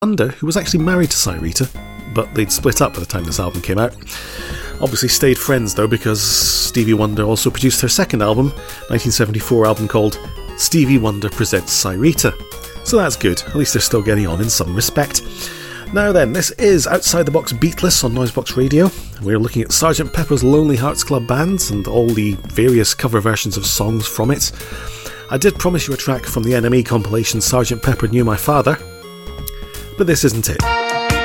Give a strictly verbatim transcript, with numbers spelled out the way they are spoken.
Wonder, who was actually married to Cyrita, but they'd split up by the time this album came out. Obviously stayed friends though, because Stevie Wonder also produced her second album, nineteen seventy-four album called Stevie Wonder Presents Cyrita. So that's good, at least they're still getting on in some respect. Now then, this is Outside the Box Beatless on Noisebox Radio. We're looking at Sergeant Pepper's Lonely Hearts Club Band and all the various cover versions of songs from it. I did promise you a track from the N M E compilation Sergeant Pepper Knew My Father, but this isn't it.